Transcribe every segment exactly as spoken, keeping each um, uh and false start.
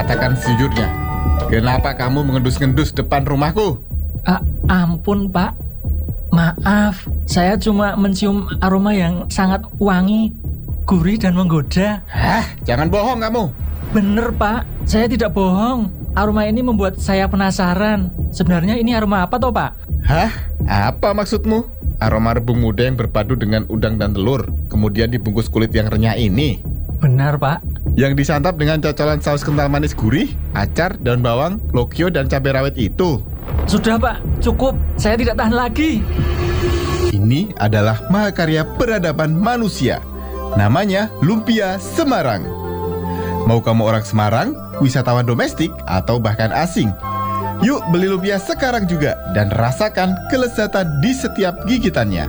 katakan sejujurnya. Kenapa kamu mengendus-ngendus depan rumahku? Ah, ampun Pak, maaf, saya cuma mencium aroma yang sangat wangi, gurih dan menggoda. Hah? Jangan bohong kamu. Bener Pak, saya tidak bohong. Aroma ini membuat saya penasaran. Sebenarnya ini aroma apa toh Pak? Hah? Apa maksudmu? Aroma rebung muda yang berpadu dengan udang dan telur, kemudian dibungkus kulit yang renyah ini. Benar Pak. Yang disantap dengan cocolan saus kental manis gurih, acar, daun bawang, lokyo, dan cabai rawit itu. Sudah Pak, cukup. Saya tidak tahan lagi. Ini adalah mahakarya peradaban manusia. Namanya Lumpia Semarang. Mau kamu orang Semarang, wisatawan domestik, atau bahkan asing, yuk beli lumpia sekarang juga dan rasakan kelezatan di setiap gigitannya.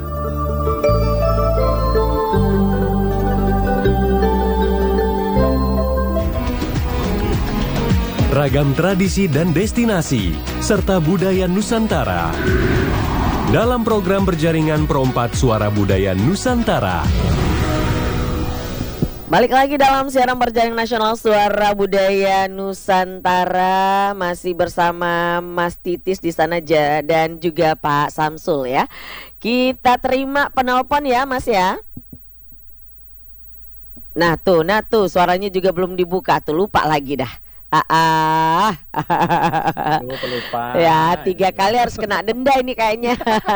Ragam tradisi dan destinasi, serta budaya Nusantara. Dalam program berjaringan Perompat Suara Budaya Nusantara. Balik lagi dalam siaran berjaring nasional Suara Budaya Nusantara, masih bersama Mas Titis di sana ja, dan juga Pak Samsul ya. Kita terima penelpon ya Mas ya. Nah tuh, nah tuh suaranya juga belum dibuka tuh, lupa lagi dah. Ah, ah. Pelupa. Ya tiga kali harus kena denda ini kayaknya.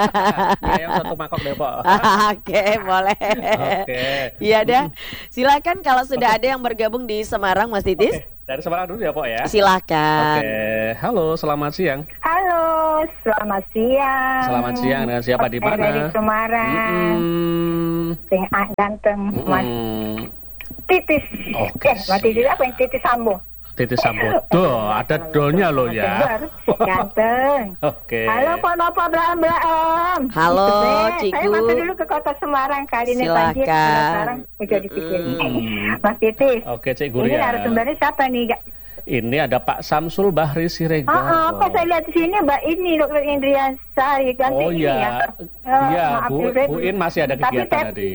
Ya, yang satu mangkok deh Pak. Oke boleh. Oke. Iya dah. Silakan kalau sudah ada yang bergabung di Semarang Mas Titis. Oke. Dari Semarang dulu ya Pak ya. Silakan. Oke. Halo, selamat siang. Halo, selamat siang. Selamat siang, dengan siapa di mana? Dari Semarang. Mm-mm. Sing ah, ganteng, Mas Mm-mm. Titis. Oke, Eh, Mas Titis apa yang Titis Sambo? Titis Sambo. Tuh, ada dolnya loh ya. Ganteng. Oke. Halo, Pak Nopo Blam Blam. Halo, Saya Cigu. mampir dulu ke kota Semarang kali ini banjir. Silakan. Sekarang udah dipikir. Mm. Mas Titis. Oke, Cik Ini Guria. narasumbernya siapa nih? Ini ada Pak Samsul Bahri Siregar. Ah, apa saya lihat di sini Mbak ini Dokter Indrian Sari ganti Oh ini ya. iya, Eh, iya maaf, Bu, saya- Bu In masih ada Tapi kegiatan saya- tadi.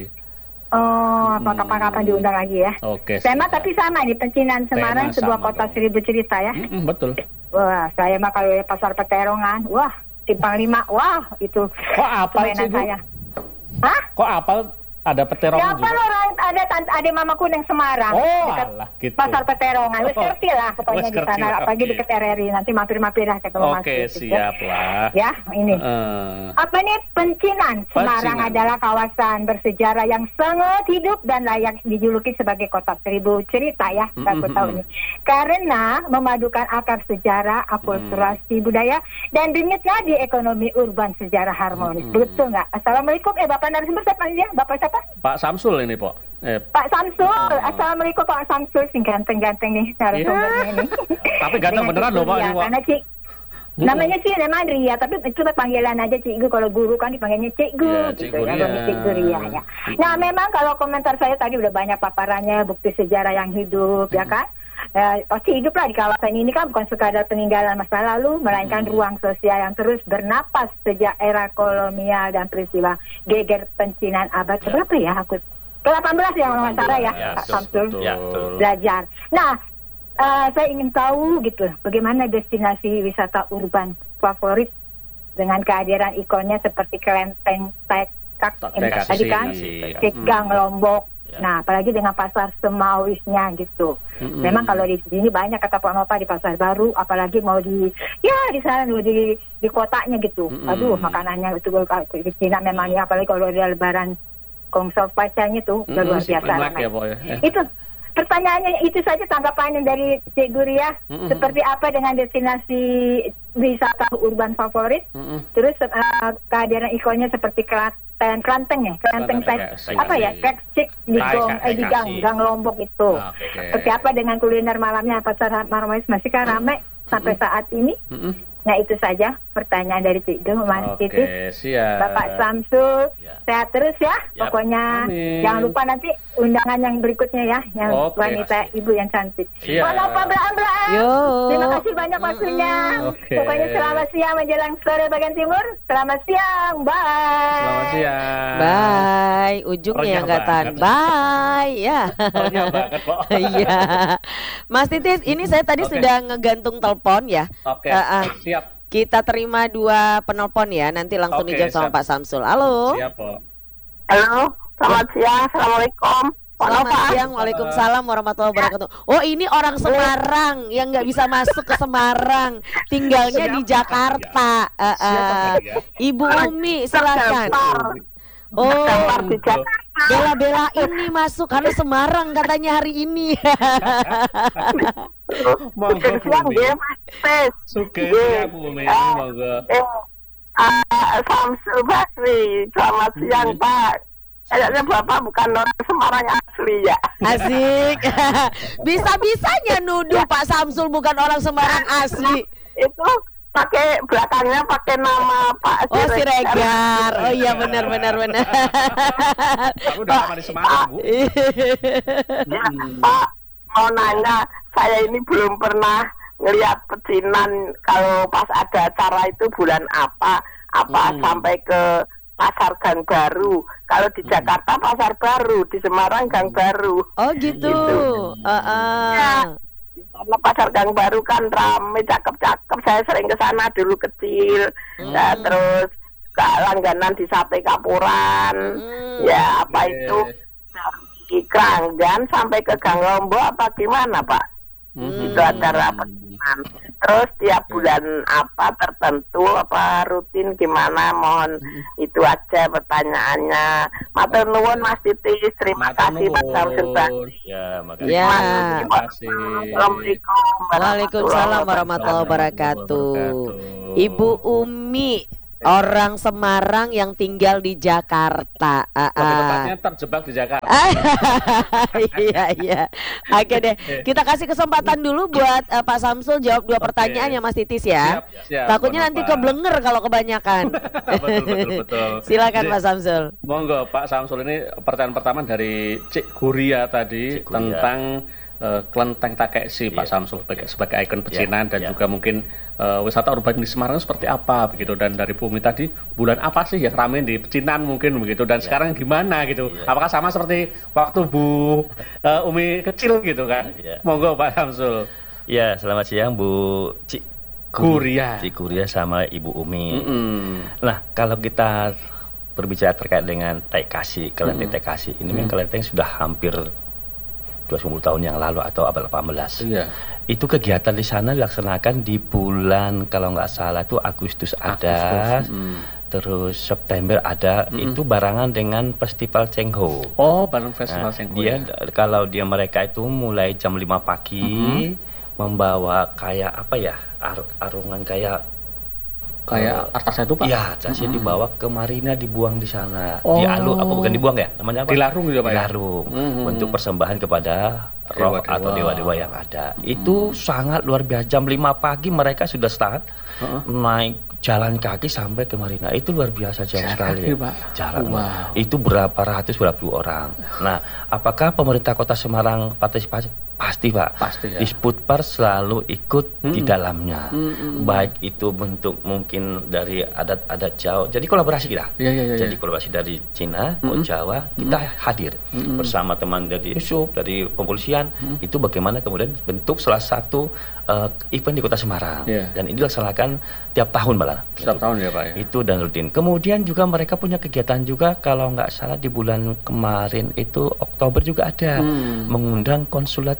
Oh, apa Hmm. kapan-kapan diundang lagi ya? Oke. Tema siap. tapi sama nih, Pecinan Semarang, Tema sebuah sama kota dong. seribu cerita ya. Mm-mm, betul. Wah, saya mah kalau lihat pasar Peterongan, wah, Simpang Lima, wah, itu Kok apal sih permainan Bu? saya. Hah? Kok apal ada peterongan Siapa juga? lo orang ada tante ada mamaku yang Semarang, Oh, dekat alah, gitu. pasar Peterongan. Wes Oh, ngerti lah pokoknya wes di ngerti sana, lah, apalagi oke. deket R R I, nanti mampir-mampir lah ketemu Mas Oke, Titis, ya. siap lah. Ya, ini. Eh, Apa nih Pencinan? Semarang Pencinan. adalah kawasan bersejarah yang sangat hidup dan layak dijuluki sebagai kota seribu cerita ya. Mm, Aku mm, tahu mm. nih. Karena memadukan akar sejarah, akulturasi budaya dan denyutnya di ekonomi urban sejarah harmonis. Mm, mm. Betul nggak? Assalamualaikum. Eh Bapak narasumber siapa dia? Bapak siapa? Pak Samsul ini, Pak. Eh, Pak Samsul. Oh. Assalamualaikum Pak Samsul. Sing ganteng-ganteng nih narasumbernya Iya. ini. Tapi ganteng Dengan beneran loh, Pak, Cik ini, Ria, Pak. Karena Cik namanya sih memang Ria, tapi itu panggilan aja Cikgu. Kalau guru kan dipanggilnya Cikgu, Iya, gitu Cikgu ya, Ria. kalau Cikgu Ria ya. Nah, memang kalau komentar saya tadi udah banyak paparannya, bukti sejarah yang hidup, ya kan? Eh, pasti hidup lah di kawasan ini kan bukan sekadar peninggalan masa lalu, melainkan ruang sosial yang terus bernapas sejak era kolonial dan peristiwa geger pencinan abad keberapa ya? Aku ke delapan belas ya kalau nggak salah ya, Ya, Pak betul, Samsul. betul. Ya, betul. Belajar. Nah, eh, saya ingin tahu gitu, bagaimana destinasi wisata urban favorit dengan kehadiran ikonnya seperti Kelenteng Tekak ini Tekak, tadi kan, iya. Cikgang Hmm. Lombok. Ya. Nah, apalagi dengan pasar Semawisnya gitu. Mm-mm. Memang kalau di sini banyak kata Pak Nova di pasar baru, apalagi mau di ya di sana dulu di di kotanya gitu. Mm-mm. Aduh, makanannya itu di Cina memang ya, apalagi kalau ada lebaran Kongsol Pacanya tuh udah Mm-mm, luar si biasa Imlek ramai. ya, Pak, ya. Eh. Itu pertanyaannya itu saja, tanggapannya dari Cik Guria. Mm-mm. Seperti apa dengan destinasi wisata urban favorit? Mm-mm. Terus uh, kehadiran ikonnya seperti Klaten, Klanteng ya, Klanteng Klanteng, Tek- Tek- apa ya, Tekasi. Keksik di Tek- Gong, eh di Gang, Tekasi. Gang Lombok itu. Oke. Seperti apa dengan kuliner malamnya, pasar Marmois masih kan ramai sampai saat ini? Mm-mm. Nah itu saja pertanyaan dari Cik Gu, Mas Oke, Titis. siap. Bapak Samsul, Ya. sehat terus ya. Yap. Pokoknya Amin. jangan lupa nanti undangan yang berikutnya ya, yang Oke. wanita ibu yang cantik. Siap. Walau Pak Bram-Bram. Yo. Terima kasih banyak waktunya. Oke. Pokoknya selamat siang menjelang sore bagian timur. Selamat siang, bye. Selamat siang. Bye, ujungnya Renyah yang katakan banget. bye ya. Renyah banget, Pak. Iya. Mas Titis, ini saya tadi Oke. sudah ngegantung telepon ya. Oke, Eh, eh, siap. Kita terima dua penelpon ya, nanti langsung Oke, dijawab sama siap. Pak Samsul. Halo. Siap, Po. Halo, selamat siang, assalamualaikum. Selamat Pak. siang, waalaikumsalam warahmatullahi wabarakatuh. Oh ini orang Semarang yang nggak bisa masuk ke Semarang, tinggalnya di Siapa Jakarta. Eh, eh, Siapa tadi ya? Ibu Umi, silakan. Terdaftar, Oh, terdaftar di Jakarta. bela-belain nih masuk karena Semarang katanya hari ini. Monggo, Selamat siang, Bumi. ya, Mas Tes. Suge Iya. ya, Bumi. Ah, Monggo. Eh, ah, Samsul Basri, selamat siang, Pak. Kayaknya Bapak bukan orang Semarang asli ya. Asik. Bisa-bisanya nuduh Pak Samsul bukan orang Semarang asli. Itu pakai belakangnya pakai nama Pak Oh Siregar. Oh iya benar benar benar. Aku udah lama di Semarang, Bu. Ya, Pak, mau nanya, saya ini belum pernah ngelihat pecinan kalau pas ada acara itu bulan apa, apa Hmm. sampai ke Pasar Gang Baru. Kalau di Jakarta Pasar Baru, di Semarang Gang Baru. Oh gitu. Heeh. Ya. Karena Pasar Gang Baru kan rame, cakep-cakep. Saya sering ke sana dulu kecil. Ya, terus ke langganan di Sate Kapuran. Hmm. Ya, apa Oke. itu dari Kranggan sampai ke Gang Lombok apa gimana, Pak? Hmm. Itu acara pecinan. Terus tiap bulan apa tertentu apa rutin gimana, mohon itu aja pertanyaannya. Matur nuwun Mas Titis, terima Matur kasih Pak nuwun. Samsul Basri. Ya, makasih. Ya. Terima kasih. Assalamualaikum Waalaikumsalam warahmatullahi wabarakatuh. Ibu Umi, orang Semarang yang tinggal di Jakarta. Ah, Lebih ah. tepatnya terjebak di Jakarta. Iya iya. Oke deh, kita kasih kesempatan dulu buat eh, Pak Samsul jawab dua Oke. pertanyaan ya Mas Titis ya. Siap, siap. Takutnya nanti Kenapa? keblenger kalau kebanyakan. Betul, betul, betul. Silakan Jadi, Pak Samsul. Monggo Pak Samsul, ini pertanyaan pertama dari Cik Guria tadi Cik Guria. tentang eh, Klenteng Takeshi, Pak Iya. Samsul sebagai, sebagai ikon pecinan dan iya. juga mungkin eh, wisata urban di Semarang seperti apa begitu, dan dari Bumi tadi bulan apa sih yang ramai di pecinan mungkin begitu, dan sekarang gimana gitu, Iya. apakah sama seperti waktu Bu eh, Umi kecil gitu kan? Iya. Monggo Pak Samsul. Ya, selamat siang Bu Cik Guria. Cik Guria sama Ibu Umi. Mm-mm. Nah, kalau kita berbicara terkait dengan Takeshi, kelenteng Mm-mm. Takeshi, ini memang kelenteng sudah hampir dua puluh tahun yang lalu atau abad delapan belas. Iya. Itu kegiatan di sana dilaksanakan di bulan kalau nggak salah itu Agustus ada, Agustus, mm. terus September ada. Mm-mm. Itu barengan dengan Festival Chengho. Oh, Bandung Festival Nah, Sengho dia ya. kalau dia mereka itu mulai jam lima pagi membawa kayak apa ya, ar- arungan kayak Kayak Artasa itu Pak? iya, jasnya Mm-mm. dibawa ke marina, dibuang di sana. Oh. Dialu apa bukan dibuang ya? Namanya apa? Dilarung gitu, Pak, ya? Dilarung. Mm-mm. Untuk persembahan kepada roh Dewa-dewa. atau dewa-dewa yang ada. Itu sangat luar biasa. Jam lima pagi mereka sudah start Heeh. naik jalan kaki sampai ke marina. Itu luar biasa jauh Jalan sekali. kaki, Pak? Jalan. Wow. Itu berapa ratus berapa puluh orang. Nah, apakah pemerintah Kota Semarang partisipasi? Pasti, Pak. Pasti, ya. Disputper selalu ikut di Mm-mm. dalamnya. Mm-mm. Baik itu bentuk mungkin dari adat-adat Jawa. Jadi kolaborasi kita. Iya, iya, iya. Jadi kolaborasi dari Cina, Mm-mm. ke Jawa, kita hadir Mm-mm. bersama teman dari Yusuf, dari kepolisian. Itu bagaimana kemudian bentuk salah satu uh, event di Kota Semarang. Iya. Dan ini dilaksanakan tiap tahun malah. Setiap Itu. tahun ya Pak ya. Itu dan rutin. Kemudian juga mereka punya kegiatan juga kalau nggak salah di bulan kemarin itu Oktober juga ada Hmm. mengundang konsulat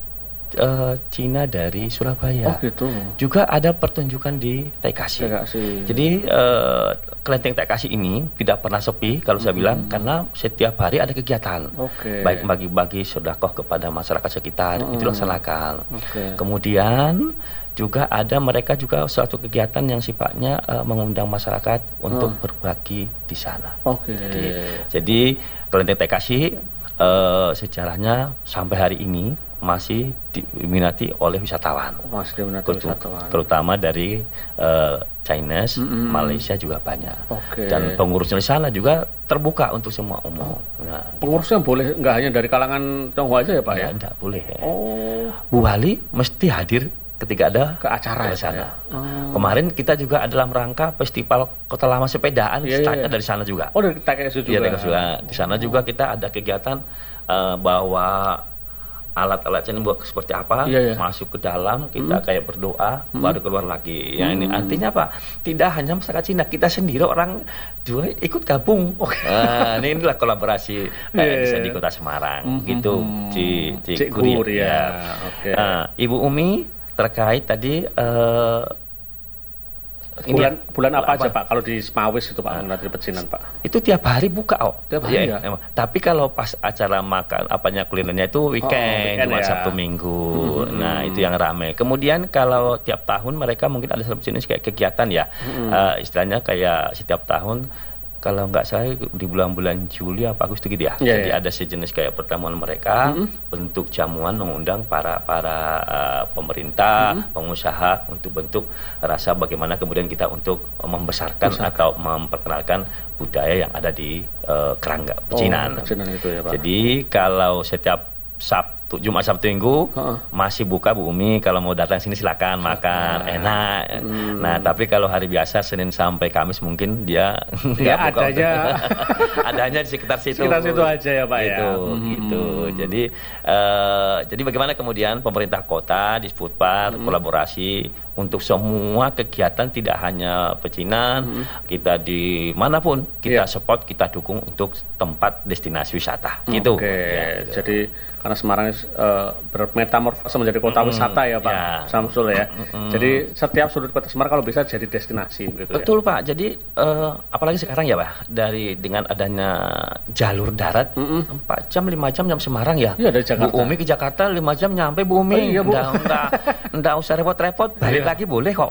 eh, Cina dari Surabaya. Oh gitu. Juga ada pertunjukan di Takeshi. Takeshi. Jadi eh, kelenteng Takeshi ini tidak pernah sepi kalau saya Hmm. bilang karena setiap hari ada kegiatan. Oke. Baik bagi-bagi sedekah kepada masyarakat sekitar Hmm. itu laksanakan. Oke. Kemudian juga ada mereka juga suatu kegiatan yang sifatnya eh, mengundang masyarakat untuk Hmm. berbagi di sana. Oke. Jadi, jadi kelenteng Takeshi eh, sejarahnya sampai hari ini masih diminati oleh wisatawan. Mas diminati Terut- wisatawan. Terutama dari eh, Chinese, Mm-mm. Malaysia juga banyak. Oke. Dan pengurusnya di sana juga terbuka untuk semua umum. Nah, Pengurusnya boleh nggak hanya dari kalangan Tionghoa aja ya Pak ya? ya, enggak boleh. Oh. Bu Wali mesti hadir ketika ada Ke acara ke ya, sana. Pak, ya? Oh. Kemarin kita juga dalam rangka festival Kota Lama Sepedaan, Iya, iya, startnya iya. dari sana juga. Oh dari Takeshi juga. Iya, Takeshi juga. Di sana juga kita ada kegiatan eh, bawa alat-alatnya buat seperti apa, Iya, iya. masuk ke dalam, kita Hmm. kayak berdoa, Hmm. baru keluar lagi. Ya ini Hmm. artinya apa? Tidak hanya masyarakat Cina, kita sendiri orang dua ikut gabung. Nah, ini inilah kolaborasi Iya, eh, bisa iya. di Kota Semarang, Hmm, gitu, hmm. Ci, Ci Cik Guri, Gur, ya. Oke. Nah, Ibu Umi terkait tadi eh, ini Bulan bulan apa apa? aja Pak? Kalau di Semawis itu Pak, mengenai pecinan Pak. itu tiap hari buka, oh. Tiap hari Iya, ya? emang. Tapi kalau pas acara makan apanya kulinernya itu weekend, weekend cuma ya. Sabtu Minggu. Hmm. Nah, itu yang ramai. Kemudian kalau tiap tahun mereka mungkin ada satu jenis kayak kegiatan ya. Hmm. Eh, istilahnya kayak setiap tahun kalau nggak salah di bulan-bulan Juli apa Agustus gitu ya. Iya, Jadi iya. ada sejenis kayak pertemuan mereka, Hmm. bentuk jamuan mengundang para para eh, pemerintah, Hmm. pengusaha untuk bentuk rasa bagaimana kemudian kita untuk eh, membesarkan Besarkan. atau memperkenalkan budaya yang ada di eh, Kerangga Pecinan. Oh, pecinan itu ya Pak. Jadi kalau setiap Sabtu, Jumat Sabtu Minggu Heeh. masih buka Bu Umi, kalau mau datang sini silakan makan, enak. Hmm. Nah, tapi kalau hari biasa Senin sampai Kamis mungkin dia Ya, nggak buka untuk- adanya- adanya di sekitar situ. Sekitar situ aja ya, Pak, ya. Gitu, Hmm. gitu. Jadi eh, jadi bagaimana kemudian pemerintah kota di Sputpar Hmm. kolaborasi untuk semua kegiatan tidak hanya pecinan, kita di manapun kita Iya. support, kita dukung untuk tempat destinasi wisata. Gitu. Oke, Ya, gitu. jadi karena Semarang uh, bermetamorfose menjadi kota Mm-mm, wisata ya Pak ya. Samsul ya. Mm-mm. Jadi setiap sudut kota Semarang kalau bisa jadi destinasi gitu ya. Betul Pak, jadi eh, apalagi sekarang ya Pak, dari dengan adanya jalur darat Mm-mm. empat jam, lima jam nyampe Semarang ya. Iya, dari Jakarta. Bu Umi ke Jakarta lima jam nyampe Bu Umi. Oh, iya, Bu. Nggak, nggak, nggak usah repot-repot, balik Iya. lagi boleh kok.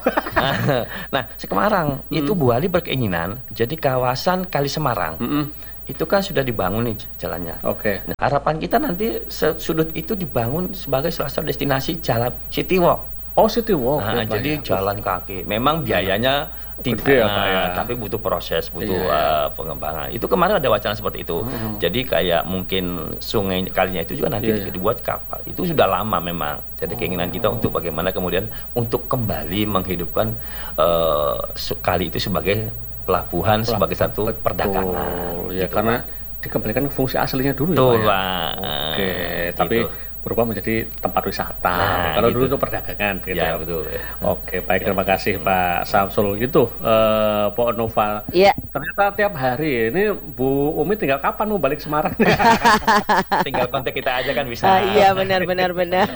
Nah, Semarang itu Bu Ali berkeinginan jadi kawasan Kali Semarang. Mm-mm. Itu kan sudah dibangun nih jalannya. Oke. Nah, harapan kita nanti se- sudut itu dibangun sebagai salah satu destinasi jalan city walk. Oh, City Walk. Nah, ya, Pak, jadi ya. jalan kaki. Memang biayanya tidak, Gede ya, Pak, ya. tapi butuh proses, butuh Iya. uh, pengembangan. Itu kemarin ada wacana seperti itu. Mhm. Jadi kayak mungkin sungai kalinya itu juga nanti Iya, iya. dibuat kapal. Itu sudah lama memang. Jadi keinginan kita untuk bagaimana kemudian untuk kembali menghidupkan uh, su- kali itu sebagai pelabuhan, sebagai satu Betul. perdagangan. Ya, gitu, karena dikembalikan ke fungsi aslinya dulu Betul, ya Pak. ya? Pak. Oke, Gitu. tapi berubah menjadi tempat wisata. Nah, Kalau dulu gitu. itu perdagangan begitu Ya, ya. betul. Oke, baik, terima kasih Pak Samsul. Gitu, eh Pak Nova. Iya. Ternyata tiap hari ini Bu Umi tinggal kapan mau balik Semarang? Tinggal kontak kita aja kan bisa. Ah, iya benar benar benar.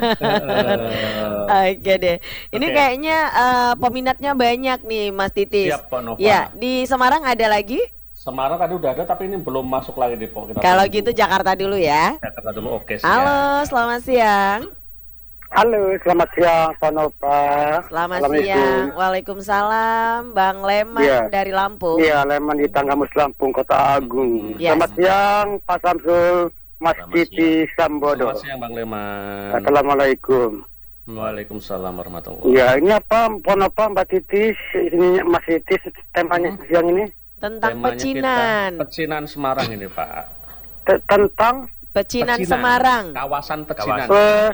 Oke deh. Ini Oke. kayaknya eh, peminatnya banyak nih Mas Titis. Siap, Pak Nova. Ya, di Semarang ada lagi? Semarang tadi udah ada, tapi ini belum masuk lagi di Pok. Kita Kalau tunggu. gitu Jakarta dulu ya. Jakarta dulu, oke. siap. Halo, selamat siang. Halo, selamat siang, Pak Nova. Selamat Assalamualaikum. siang. Waalaikumsalam, Bang Leman Iya. dari Lampung. Iya, Leman di Tanggamus Lampung, Kota Agung. Yes. Selamat siang, Pak Samsul, Mas Selamat Titi Sambodo. Selamat siang Bang Leman. Assalamualaikum. Waalaikumsalam warahmatullahi. Ya, ini apa, Pak Nova, Mbak Titis, ini Mas Titis, temanya siang ini Tentang Temanya pecinan. kita pecinan Semarang ini Pak. T- tentang Pecinan Pecinan. Semarang. Kawasan pecinan. pe-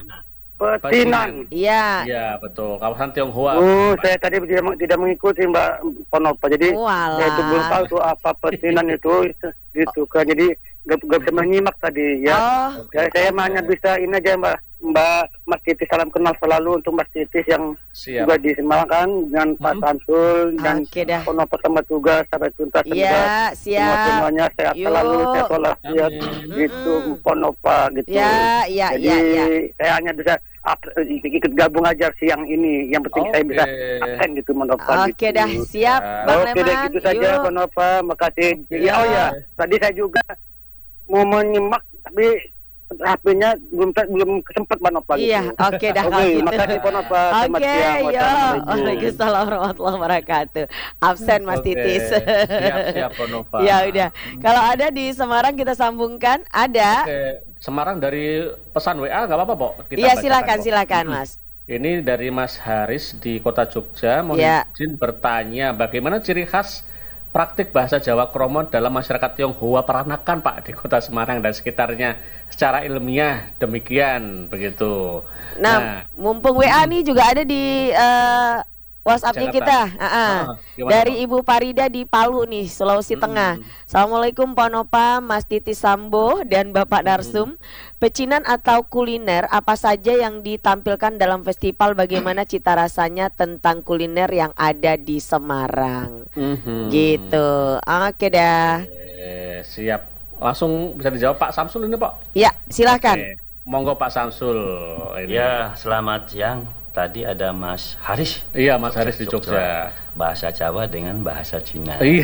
pecinan. Iya. Iya betul, kawasan Tionghoa. Oh, Pak. saya tadi tidak, tidak mengikuti Mbak Ponova, jadi Walah. saya itu belum tahu itu apa pecinan itu, itu, itu kan, jadi gak, gak bisa menyimak tadi ya. Oh, Ya, saya hanya bisa ini aja Mbak, Mbak Mas Titis, salam kenal selalu untuk Mas Titis yang Siap. juga di Semarang kan, dengan Pak Hmm. Samsul dan Oke dah. Ponova sama juga sampai tuntas juga. iya, Semua siap. semuanya sehat Yuk. selalu, sehat walafiat Amin. gitu, Mm-mm. Ponova gitu. Ya, iya, Jadi iya, iya. saya hanya bisa ap- ikut gabung aja siang ini. Yang penting saya bisa Oke. absen gitu Ponova. Oke gitu. dah, siap, Bang Oke deh, Leman. gitu saja Yuk. Ponova. Makasih. Oke. Ya, oh ya, tadi saya juga mau menyimak tapi H P-nya belum belum kesempet Ponova. Iya, gitu. oke dah kalau Oke, gitu. makasih Ponova. Selamat Oke, siang. yo. Wassalamualaikum. Waalaikumsalam warahmatullahi wabarakatuh. Absen Mas Oke. Titis. Siap, siap Ponova. Ya udah. Kalau ada di Semarang kita sambungkan, ada. Oke, Semarang dari pesan W A nggak apa-apa, Pok? Kita Iya, bacakan, silakan Pok. silakan Mas. Ini dari Mas Haris di Kota Jogja. Mohon Ya. izin bertanya, bagaimana ciri khas praktik bahasa Jawa Kromo dalam masyarakat Tionghoa Peranakan, Pak, di Kota Semarang dan sekitarnya secara ilmiah demikian begitu. Nah, mumpung W A nih juga ada di eh, WhatsApp-nya Jakarta. kita. Ah, ah. Ah, gimana, Dari Pak? Ibu Farida di Palu nih, Sulawesi Mm-mm. Tengah. Assalamualaikum Pak Nopa, Mas Titi Sambo dan Bapak Darsum. Pecinan atau kuliner apa saja yang ditampilkan dalam festival? Bagaimana cita rasanya tentang kuliner yang ada di Semarang? Mhm. Gitu. Oke dah. Eh, siap. Langsung bisa dijawab Pak Samsul ini, Pak. Ya, silahkan. Oke. Monggo Pak Samsul. Ini. Ya, selamat siang. Tadi ada Mas Haris. Iya, Mas Haris di Jogja. Bahasa Jawa dengan bahasa Cina. Iya.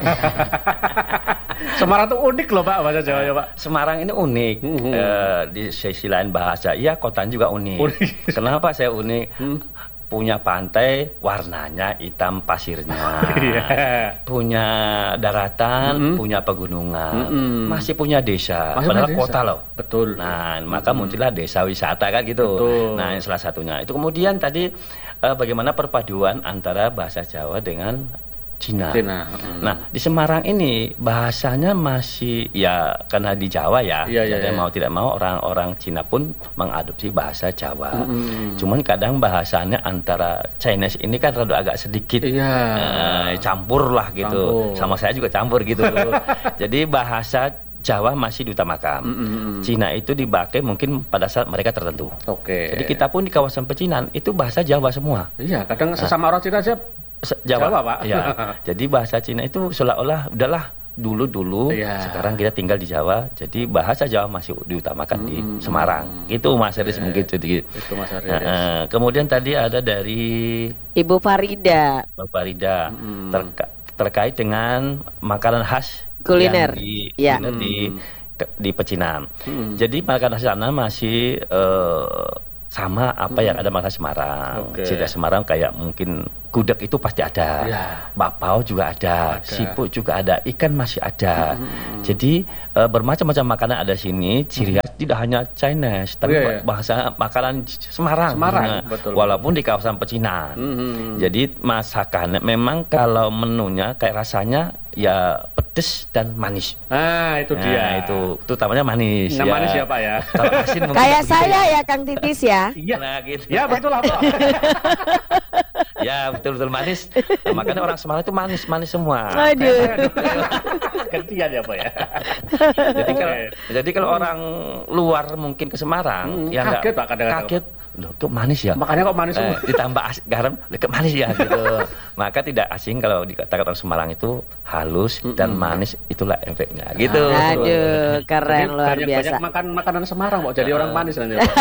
Semarang tuh unik loh Pak bahasa Jawa ya Pak. Semarang ini unik. Mhm. Eh, di sisi lain bahasa, iya kotanya juga unik. Unik. Kenapa saya unik? Hmm. Punya pantai warnanya hitam pasirnya. Iya. Punya daratan, Mhm. punya pegunungan. Mhm. Masih punya desa. Masih Padahal punya desa. kota loh. Betul. Nah, maka Mhm. muncullah desa wisata kan gitu. Betul. Nah, yang salah satunya. Itu kemudian tadi eh, bagaimana perpaduan antara bahasa Jawa dengan Cina. Cina. Mhm. Nah, di Semarang ini bahasanya masih ya karena di Jawa ya. Iya, iya, jadi iya. mau tidak mau orang-orang Cina pun mengadopsi bahasa Jawa. Mhm. Cuman kadang bahasanya antara Chinese ini kan rada agak sedikit Iya. eh, campur lah gitu. Campur. Sama saya juga campur gitu. Jadi bahasa Jawa masih diutamakan. Mhm. Cina itu dipakai mungkin pada saat mereka tertentu. Oke. Jadi kita pun di kawasan pecinan itu bahasa Jawa semua. Iya, kadang sesama orang Cina aja Se- Jawa, Jawa, Pak. Ya. Jadi bahasa Cina itu seolah-olah udahlah dulu-dulu, Iya. sekarang kita tinggal di Jawa, jadi bahasa Jawa masih diutamakan di Mm-mm. Semarang. Itu Mas Haris Oke. mungkin sedikit. itu Mas Haris. Nah, eh, kemudian tadi ada dari Ibu Farida. Mbak Farida Mm-mm. terka- terkait dengan makanan khas Kuliner. yang di, Ya. kuliner di ke- di Pecinan. Mm-mm. Jadi makanan khas sana masih eh, sama apa yang ada makanan Semarang. Oke. Ciri khas Semarang kayak mungkin gudeg itu pasti ada, Ya. bakpao juga ada, Ada. siput juga ada, ikan masih ada. Mm-mm. Jadi eh, bermacam-macam makanan ada sini. Ciri khas tidak hanya Chinese, tapi Iya, iya. bahasa makanan Semarang. Semarang, Nah, betul. Walaupun di kawasan Pecinan. Mhm. Jadi masakannya memang kalau menunya kayak rasanya ya pedes dan manis. Nah, itu Nah, dia. itu utamanya manis. Nah, manis ya, Pak ya. Kalau asin mungkin Kayak nggak begitu saya ya Kang Titis ya. Iya. Nah, gitu. Ya, betul lah, Pak. Ya, betul-betul manis. Nah, makanya orang Semarang itu manis-manis semua. Aduh. Gantian ya, Pak ya. Jadi kalau Oke. jadi kalau orang luar mungkin ke Semarang Hmm, ya nggak- kaget, Pak, kadang-kadang, kaget. Loh, kok manis ya? Makanya kok manis Eh, semua. ditambah as- garam, loh, kok manis ya gitu. Maka tidak asing kalau dikatakan orang Semarang itu halus dan manis, itulah efeknya gitu. Aduh, keren Jadi luar banyak-banyak biasa. makan makanan Semarang, Pak. Jadi orang manis nanti, Pak.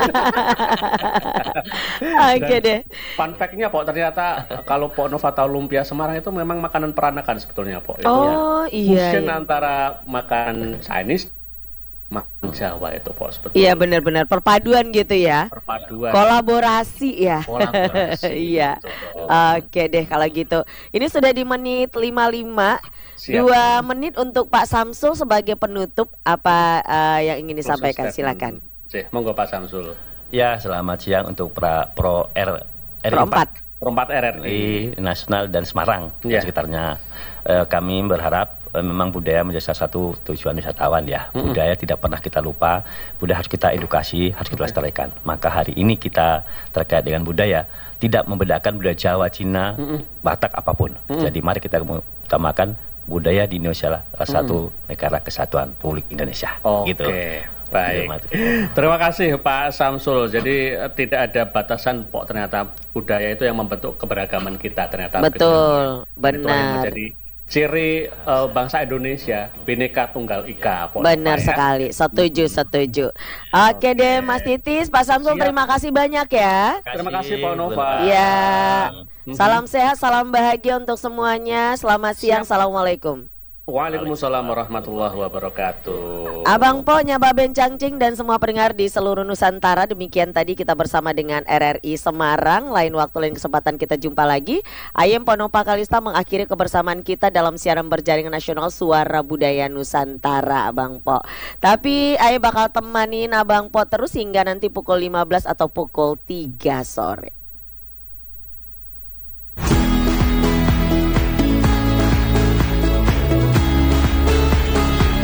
Oke deh. Fun fact-nya, Pak, ternyata kalau Pak Nova tahu lumpia Semarang itu memang makanan peranakan sebetulnya, Pak. Itu ya. Oh iya. Fusion iya. antara makanan Chinese, makanan Jawa itu, Pak, sebetulnya. Iya benar-benar perpaduan gitu ya. Perpaduan. Kolaborasi ya. Kolaborasi, Iya. betul. Oke deh kalau gitu. Ini sudah di menit lima puluh lima. Siap. Dua menit untuk Pak Samsul sebagai penutup. Apa eh, yang ingin disampaikan? Closing Silakan. statement. Cih, monggo Pak Samsul. Ya, selamat siang untuk pra, Pro R R I Pro empat. Perempat R R I. di Nasional dan Semarang Iya. dan sekitarnya. Eh, kami berharap eh, memang budaya menjadi salah satu tujuan wisatawan ya. Mm-mm. Budaya tidak pernah kita lupa, budaya harus kita edukasi, harus kita lestarikan. Maka hari ini kita terkait dengan budaya tidak membedakan budaya Jawa, Cina, Mm-mm. Batak apapun. Mm-mm. Jadi mari kita utamakan budaya di Indonesia lah, salah satu negara kesatuan Republik Indonesia. Oke, Gitu. baik. Terima kasih Pak Samsul. Jadi eh, tidak ada batasan, Pok. Ternyata budaya itu yang membentuk keberagaman kita. Ternyata Betul, Itu yang benar. menjadi ciri eh, bangsa Indonesia, Bhinneka Tunggal Ika. Pok, Benar Pak, ya. sekali, setuju, setuju. Oke deh, Mas Titis, Pak Samsul, Siap. terima kasih banyak ya. Terima kasih, Pak Nova. Ya, Mhm. salam sehat, salam bahagia untuk semuanya. Selamat siang, Siap. assalamualaikum. Waalaikumsalam warahmatullahi wabarakatuh. Abang Po, Nyaba Bencangcing dan semua pendengar di seluruh Nusantara. Demikian tadi kita bersama dengan R R I Semarang. Lain waktu, lain kesempatan kita jumpa lagi. Ayem Ponopa Kalista mengakhiri kebersamaan kita dalam siaran berjaringan nasional Suara Budaya Nusantara, Abang Po. Tapi Ayem bakal temanin Abang Po terus hingga nanti pukul lima belas atau pukul tiga sore.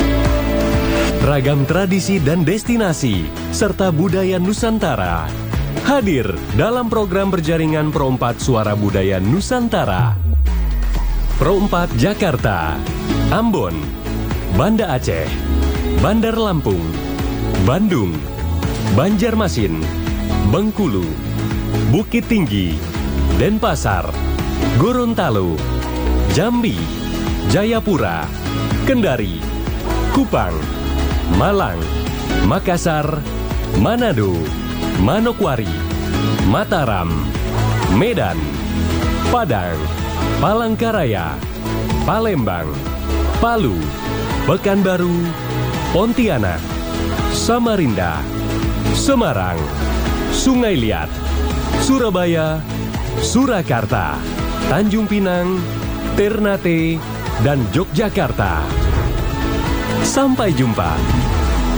Ragam tradisi dan destinasi, serta budaya Nusantara. hadir dalam program berjaringan Pro empat Suara Budaya Nusantara. Pro empat Jakarta, Ambon, Banda Aceh, Bandar Lampung, Bandung, Banjarmasin, Bengkulu, Bukit Tinggi, Denpasar, Gorontalo, Jambi, Jayapura, Kendari, Kupang, Malang, Makassar, Manado, Manokwari, Mataram, Medan, Padang, Palangkaraya, Palembang, Palu, Pekanbaru, Pontianak, Samarinda, Semarang, Sungai Liat, Surabaya, Surakarta, Tanjung Pinang, Ternate, dan Yogyakarta. Sampai jumpa.